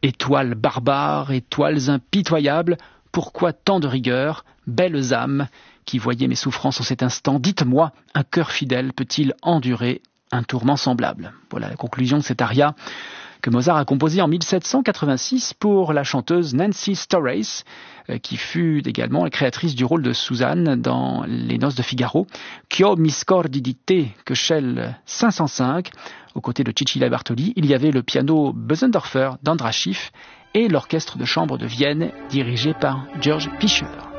Étoiles barbares, étoiles impitoyables, pourquoi tant de rigueur, belles âmes, qui voyez mes souffrances en cet instant, dites-moi, un cœur fidèle peut-il endurer un tourment semblable? Voilà la conclusion de cet aria que Mozart a composé en 1786 pour la chanteuse Nancy Storace, qui fut également la créatrice du rôle de Suzanne dans Les Noces de Figaro. Ch'io mi scordi di te, Köchel 505, aux côtés de Cecilia Bartoli. Il y avait le piano Bösendorfer d'Andras Schiff et l'orchestre de chambre de Vienne dirigé par George Fischer.